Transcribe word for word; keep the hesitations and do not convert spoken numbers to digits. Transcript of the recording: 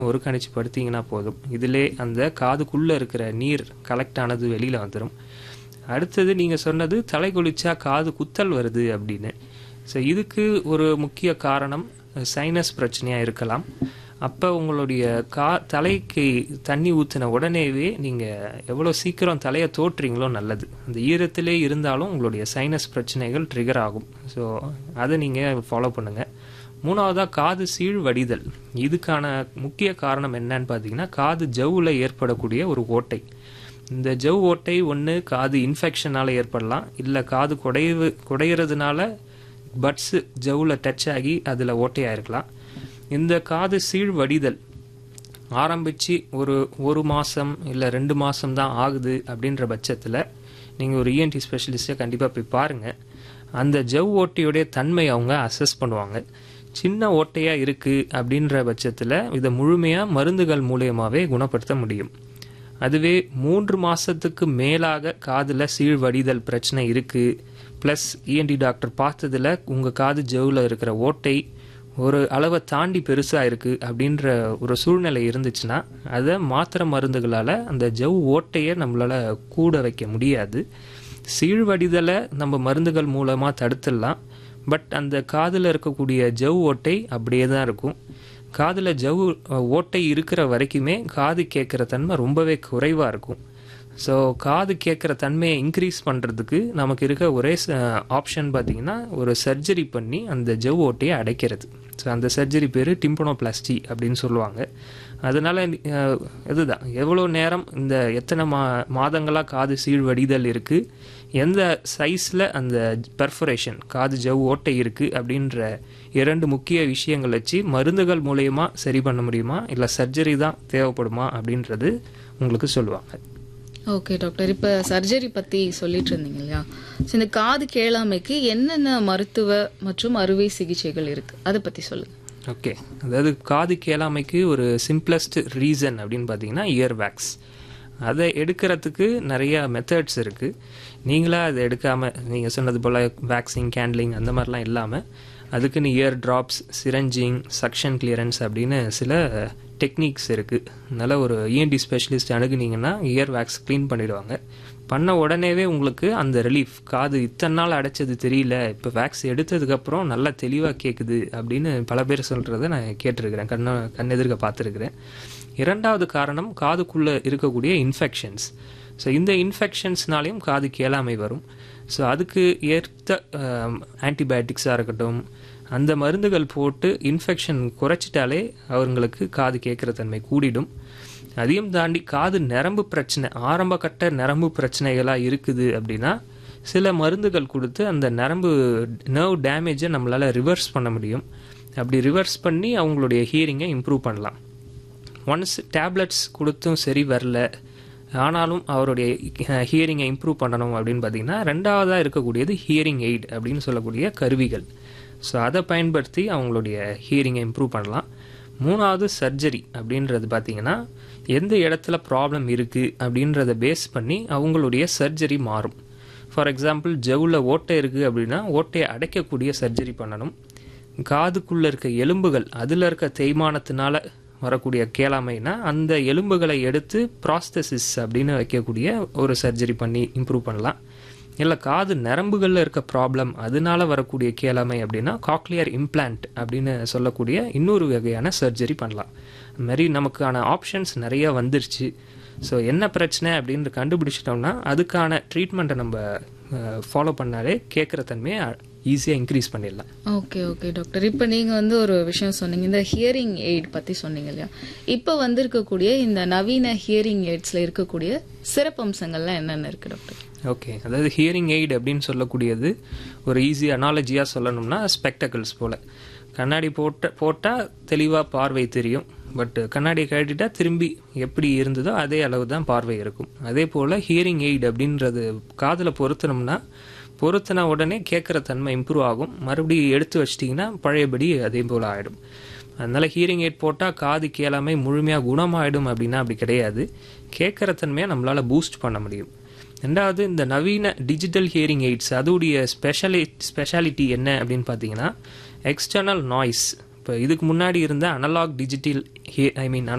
ஒரு கணிச்சு படுத்திங்கன்னா போதும். இதிலே அந்த காதுக்குள்ளே இருக்கிற நீர் கலெக்ட் ஆனது வெளியில் வந்துடும். அடுத்தது நீங்கள் சொன்னது தலை குளிச்சா காது குத்தல் வருது அப்படின்னு. ஸோ இதுக்கு ஒரு முக்கிய காரணம் சைனஸ் பிரச்சனையாக இருக்கலாம். அப்போ உங்களுடைய கா தலைக்கு தண்ணி ஊற்றின உடனேவே நீங்கள் எவ்வளோ சீக்கிரம் தலையை தோற்றுறீங்களோ நல்லது. அந்த ஈரத்திலே இருந்தாலும் உங்களுடைய சைனஸ் பிரச்சனைகள் ட்ரிகர் ஆகும். ஸோ அதை நீங்கள் ஃபாலோ பண்ணுங்கள். மூணாவதாக காது சீழ் வடிதல். இதுக்கான முக்கிய காரணம் என்னன்னு பார்த்தீங்கன்னா காது ஜவ்வில் ஏற்படக்கூடிய ஒரு ஓட்டை. இந்த ஜவ் ஓட்டை ஒன்று காது இன்ஃபெக்ஷனால் ஏற்படலாம், இல்லை காது குடைவு குடையிறதுனால பட்ஸு ஜவ்வில் டச் ஆகி அதில் ஓட்டையாக இருக்கலாம். இந்த காது சீழ் வடிதல் ஆரம்பித்து ஒரு ஒரு மாதம் இல்லை ரெண்டு மாதம் தான் ஆகுது அப்படின்ற பட்சத்தில் நீங்கள் ஒரு இஎன்டி ஸ்பெஷலிஸ்ட்டை கண்டிப்பாக போய் பாருங்கள். அந்த ஜவ் ஓட்டையுடைய தன்மை அவங்க அசஸ் பண்ணுவாங்க. சின்ன ஓட்டையாக இருக்குது அப்படின்ற பட்சத்தில் இதை முழுமையாக மருந்துகள் மூலியமாகவே குணப்படுத்த முடியும். அதுவே மூன்று மாதத்துக்கு மேலாக காதில் சீழ் வடிதல் பிரச்சனை இருக்குது, ப்ளஸ் இஎன்டி டாக்டர் பார்த்ததில் உங்கள் காது ஜவ்வில் இருக்கிற ஓட்டை ஒரு அளவை தாண்டி பெருசாக இருக்குது அப்படின்ற ஒரு சூழ்நிலை இருந்துச்சுன்னா அதை மாத்திரை மருந்துகளால் அந்த ஜவ் ஓட்டையை நம்மளால் கூட வைக்க முடியாது. சீழ்வடிதலை நம்ம மருந்துகள் மூலமாக தடுத்துடலாம். பட் அந்த காதில் இருக்கக்கூடிய ஜவ் ஓட்டை அப்படியே தான் இருக்கும். காதில் ஜவ் ஓட்டை இருக்கிற வரைக்குமே காது கேட்குற தன்மை ரொம்பவே குறைவாக இருக்கும். ஸோ காது கேட்குற தன்மையை இன்க்ரீஸ் பண்ணுறதுக்கு நமக்கு இருக்க ஒரே ஆப்ஷன் பார்த்திங்கன்னா ஒரு சர்ஜரி பண்ணி அந்த ஜவ் ஓட்டையை அடைக்கிறது. ஸோ அந்த சர்ஜரி பேர் டிம்பனோபிளாஸ்டி அப்படின்னு சொல்லுவாங்க. அதனால் இதுதான் எவ்வளோ நேரம் இந்த எத்தனை மா மாதங்களாக காது சீழ் வடிதல் இருக்குது, எந்த சைஸில் அந்த பெர்ஃபரேஷன் காது ஜவ் ஓட்டை இருக்குது அப்படின்ற இரண்டு முக்கிய விஷயங்கள் வச்சு மருந்துகள் மூலயமா சரி பண்ண முடியுமா இல்லை சர்ஜரி தான் தேவைப்படுமா அப்படின்றது உங்களுக்கு சொல்லுவாங்க. ஓகே டாக்டர், இப்போ சர்ஜரி பற்றி சொல்லிட்டு இருந்தீங்க இல்லையா? ஸோ இந்த காது கேளாமைக்கு என்னென்ன மருத்துவ மற்றும் அறுவை சிகிச்சைகள் இருக்குது, அதை பற்றி சொல்லுங்கள். ஓகே, அதாவது காது கேளாமைக்கு ஒரு சிம்பிளஸ்ட் ரீசன் அப்படின்னு பார்த்தீங்கன்னா இயர் வேக்ஸ். அதை எடுக்கிறதுக்கு நிறைய மெத்தட்ஸ் இருக்குது. நீங்களாக அதை எடுக்காமல் நீங்கள் சொன்னது போல் வேக்சிங், கேண்ட்லிங் அந்த மாதிரிலாம் இல்லாமல் அதுக்குன்னு இயர் ட்ராப்ஸ், சிரஞ்சிங், சக்ஷன் கிளியரன்ஸ் அப்படின்னு சில டெக்னிக்ஸ் இருக்குது. அதனால் ஒரு ENT specialist அணுகுனீங்கன்னா year wax clean பண்ணிடுவாங்க. பண்ண உடனேவே உங்களுக்கு அந்த ரிலீஃப், காது இத்தனை நாள் அடைச்சது தெரியல, இப்போ வேக்ஸ் எடுத்ததுக்கப்புறம் நல்லா தெளிவாக கேட்குது அப்படின்னு பல பேர் சொல்கிறத நான் கேட்டிருக்கிறேன், கண்ண கண்ணெதிர்க்க பார்த்துருக்குறேன். இரண்டாவது காரணம் காதுக்குள்ளே இருக்கக்கூடிய இன்ஃபெக்ஷன்ஸ். ஸோ இந்த இன்ஃபெக்ஷன்ஸ்னாலையும் காது கேளாமை வரும். ஸோ அதுக்கு ஏற்ற ஆன்டிபயோட்டிக்ஸாக இருக்கட்டும், அந்த மருந்துகள் போட்டு இன்ஃபெக்ஷன் குறைச்சிட்டாலே அவங்களுக்கு காது கேட்குற தன்மை கூடிடும். அதையும் தாண்டி காது நரம்பு பிரச்சனை, ஆரம்ப கட்ட நரம்பு பிரச்சனைகளாக இருக்குது அப்படின்னா சில மருந்துகள் கொடுத்து அந்த நரம்பு நர்வ் டேமேஜை நம்மளால் ரிவர்ஸ் பண்ண முடியும். அப்படி ரிவர்ஸ் பண்ணி அவங்களுடைய ஹியரிங்கை இம்ப்ரூவ் பண்ணலாம். ஒன்ஸ் டேப்லெட்ஸ் கொடுத்தும் சரி வரல, ஆனாலும் அவருடைய ஹியரிங்கை இம்ப்ரூவ் பண்ணணும் அப்படின்னு பார்த்தீங்கன்னா ரெண்டாவதாக இருக்கக்கூடியது ஹியரிங் எய்ட் அப்படின்னு சொல்லக்கூடிய கருவிகள். ஸோ அதை பயன்படுத்தி அவங்களுடைய ஹியரிங்கை இம்ப்ரூவ் பண்ணலாம். மூணாவது சர்ஜரி அப்படின்றது பார்த்திங்கன்னா எந்த இடத்துல ப்ராப்ளம் இருக்குது அப்படின்றத பேஸ் பண்ணி அவங்களுடைய சர்ஜரி மாறும். ஃபார் எக்ஸாம்பிள் ஜவ்வில் ஓட்டை இருக்குது அப்படின்னா ஓட்டையை அடைக்கக்கூடிய சர்ஜரி பண்ணணும். காதுக்குள்ளே இருக்க எலும்புகள் அதில் இருக்க தேய்மானத்தினால வரக்கூடிய கேளாமைனா அந்த எலும்புகளை எடுத்து ப்ராஸ்தசிஸ் அப்படின்னு வைக்கக்கூடிய ஒரு சர்ஜரி பண்ணி இம்ப்ரூவ் பண்ணலாம். இல்லை காது நரம்புகளில் இருக்க ப்ராப்ளம் அதனால வரக்கூடிய கேளாமை அப்படின்னா காக்லியர் இம்ப்ளான்ட் அப்படின்னு சொல்லக்கூடிய இன்னொரு வகையான சர்ஜரி பண்ணலாம். அது மாதிரி நமக்கான ஆப்ஷன்ஸ் நிறைய வந்துருச்சு. ஸோ என்ன பிரச்சனை அப்படின்னு கண்டுபிடிச்சிட்டோம்னா அதுக்கான ட்ரீட்மெண்ட்டை நம்ம ஃபாலோ பண்ணாலே கேட்குற தன்மையை ஈஸியாக இன்க்ரீஸ் பண்ணிடலாம். ஓகே ஓகே டாக்டர், இப்போ நீங்கள் வந்து ஒரு விஷயம் சொன்னீங்க, இந்த ஹியரிங் எய்ட் பற்றி சொன்னீங்க இல்லையா? இப்போ வந்து இருக்கக்கூடிய இந்த நவீன ஹியரிங் எய்ட்ஸில் இருக்கக்கூடிய சிறப்பம்சங்கள்லாம் என்னென்ன இருக்குது டாக்டர்? ஓகே, அதாவது ஹியரிங் எய்ட் அப்படின்னு சொல்லக்கூடியது ஒரு ஈஸி அனாலஜியாக சொல்லணும்னா ஸ்பெக்டக்கிள்ஸ் போல். கண்ணாடி போட்ட போட்டால் தெளிவாக பார்வை தெரியும், பட் கண்ணாடியை கழட்டிட்டா திரும்பி எப்படி இருந்ததோ அதே அளவு தான் பார்வை இருக்கும். அதே போல் ஹியரிங் எய்ட் அப்படின்றது காதில் பொருத்தினோம்னா பொருத்தின உடனே கேட்குற தன்மை இம்ப்ரூவ் ஆகும், மறுபடியும் எடுத்து வச்சிட்டிங்கன்னா பழையபடி அதே போல் ஆகிடும். அதனால் ஹியரிங் எய்ட் போட்டால் காது கேளாமை முழுமையாக குணமாகிடும் அப்படின்னா அப்படி கிடையாது. கேட்குற தன்மையை நம்மளால் பூஸ்ட் பண்ண முடியும். ரெண்டாவது இந்த நவீன டிஜிட்டல் ஹியரிங் எய்ட்ஸ் அதோடைய ஸ்பெஷலி ஸ்பெஷாலிட்டி என்ன அப்படின்னு பார்த்தீங்கன்னா எக்ஸ்டர்னல் நாய்ஸ் இப்போ இதுக்கு முன்னாடி இருந்த அனலாக் டிஜிட்டல் ஐ மீன்